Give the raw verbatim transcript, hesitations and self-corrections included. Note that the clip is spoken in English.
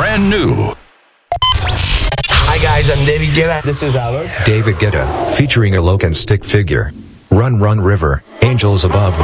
brand new. Hi guys, I'm David Guetta. This is Albert. David Guetta, featuring a Logan stick figure. Run Run River, Angels Above.